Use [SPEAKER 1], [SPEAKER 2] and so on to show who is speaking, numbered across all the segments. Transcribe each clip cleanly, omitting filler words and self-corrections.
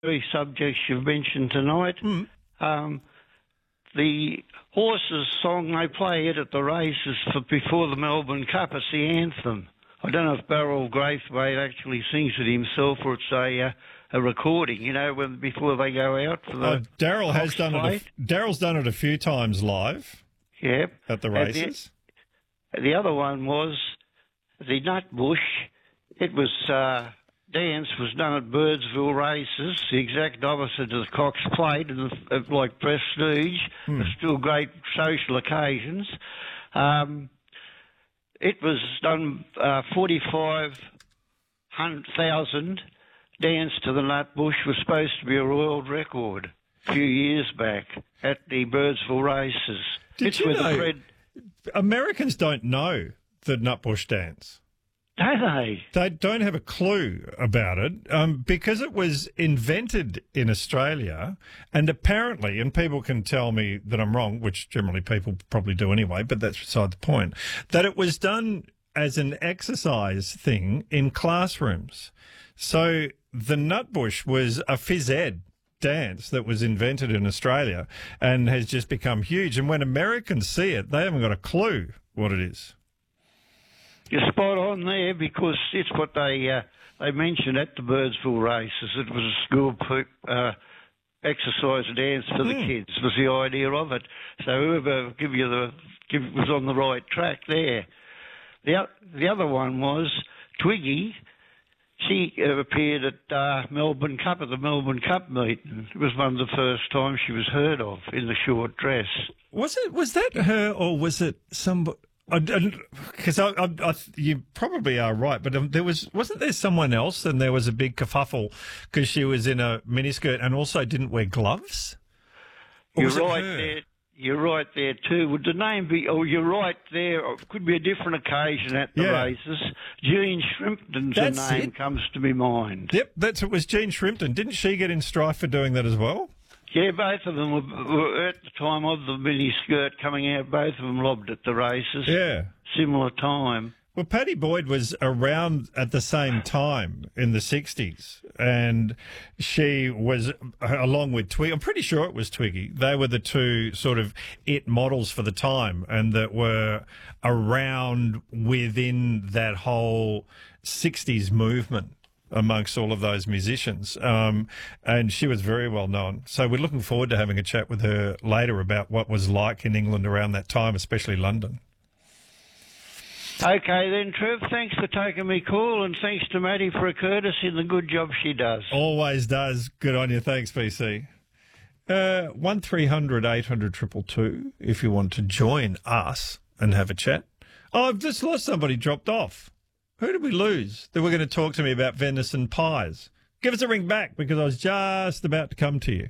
[SPEAKER 1] very subjects you've mentioned tonight. The horses' song they play it at the races before the Melbourne Cup. It's the anthem. I don't know if Beryl Braithwaite actually sings it himself or it's a recording, before they go out for the.
[SPEAKER 2] Daryl has done it. Daryl's done it a few times live.
[SPEAKER 1] Yep.
[SPEAKER 2] At the races.
[SPEAKER 1] The other one was the Nutbush. It was dance was done at Birdsville races, the exact opposite of the Cox Plate, and like Prestige. Still great social occasions. It was done 45,000 dance to the Nutbush was supposed to be a world record a few years back at the Birdsville races.
[SPEAKER 2] Did you know Americans don't know the Nutbush dance?
[SPEAKER 1] Don't they?
[SPEAKER 2] They don't have a clue about it because it was invented in Australia and apparently, and people can tell me that I'm wrong, which generally people probably do anyway, but that's beside the point, that it was done as an exercise thing in classrooms. So the Nutbush was a phys ed dance that was invented in Australia and has just become huge. And when Americans see it, they haven't got a clue what it is.
[SPEAKER 1] You're spot on there because it's what they mentioned at the Birdsville races. It was a school exercise dance for the kids was the idea of it. So whoever was on the right track there. The other one was Twiggy. She appeared at the Melbourne Cup meeting. It was one of the first times she was heard of in the short dress.
[SPEAKER 2] Was that her or was it somebody? Because you probably are right, but wasn't there someone else and there was a big kerfuffle because she was in a miniskirt and also didn't wear gloves?
[SPEAKER 1] You're right there. You're right there too. Would the name be? Oh, you're right there. It could be a different occasion at the races. Jean Shrimpton's name comes to my mind.
[SPEAKER 2] Yep, it was Jean Shrimpton. Didn't she get in strife for doing that as well?
[SPEAKER 1] Yeah, both of them were at the time of the mini skirt coming out. Both of them lobbed at the races.
[SPEAKER 2] Yeah,
[SPEAKER 1] similar time.
[SPEAKER 2] Well, Paddy Boyd was around at the same time in the 60s, and she was, along with Twiggy, I'm pretty sure it was Twiggy, they were the two sort of it models for the time and that were around within that whole 60s movement amongst all of those musicians. And she was very well known. So we're looking forward to having a chat with her later about what was like in England around that time, especially London.
[SPEAKER 1] Okay then, Trev, thanks for taking me call and thanks to Maddie for a courtesy and the good job she does.
[SPEAKER 2] Always does. Good on you. Thanks, BC. 1300 800 222 if you want to join us and have a chat. Oh, I've just lost somebody, dropped off. Who did we lose? They were going to talk to me about venison pies. Give us a ring back because I was just about to come to you.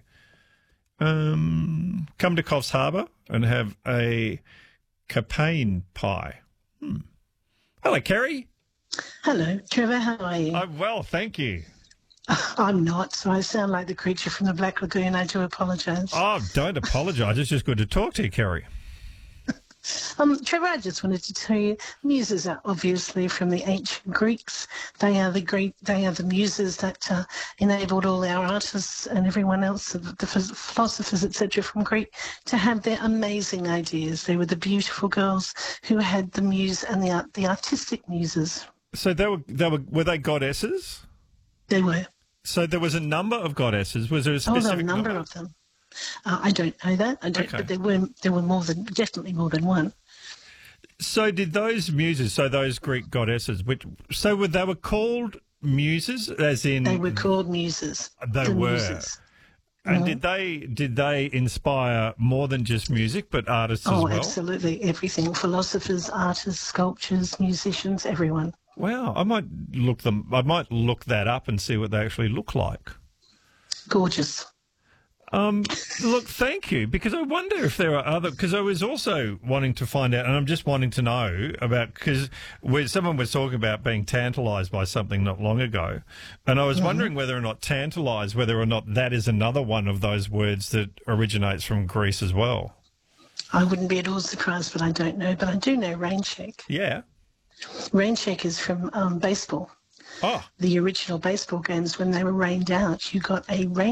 [SPEAKER 2] Come to Coffs Harbour and have a Capane pie. Hello, Kerry.
[SPEAKER 3] Hello, Trevor. How are you?
[SPEAKER 2] I'm well, thank you.
[SPEAKER 3] I'm not, so I sound like the creature from the Black Lagoon. I do apologise.
[SPEAKER 2] Oh, don't apologise. It's just good to talk to you, Kerry.
[SPEAKER 3] Trevor, I just wanted to tell you, muses are obviously from the ancient Greeks. They are the muses that enabled all our artists and everyone else, the philosophers, etc., from Greek, to have their amazing ideas. They were the beautiful girls who had the muse and the artistic muses.
[SPEAKER 2] So were they goddesses?
[SPEAKER 3] They were.
[SPEAKER 2] So there was a number of goddesses. Was there a specific
[SPEAKER 3] there were a number of them. I don't know that. But there were definitely more than one.
[SPEAKER 2] So did those muses, those Greek goddesses, they were called muses, as in
[SPEAKER 3] they were called muses.
[SPEAKER 2] They were.
[SPEAKER 3] Muses.
[SPEAKER 2] And did they inspire more than just music, but artists as well?
[SPEAKER 3] Oh, absolutely, everything: philosophers, artists, sculptors, musicians, everyone.
[SPEAKER 2] Wow, I might look that up and see what they actually look like.
[SPEAKER 3] Gorgeous.
[SPEAKER 2] Look, thank you, because I wonder if there are other, because I was also wanting to find out, and I'm just wanting to know about, because someone was talking about being tantalised by something not long ago, and I was wondering whether or not tantalised, whether or not that is another one of those words that originates from Greece as well.
[SPEAKER 3] I wouldn't be at all surprised, but I don't know. But I do know rain check.
[SPEAKER 2] Yeah.
[SPEAKER 3] Rain check is from baseball.
[SPEAKER 2] Oh.
[SPEAKER 3] the original baseball games when they were rained out. You got a rain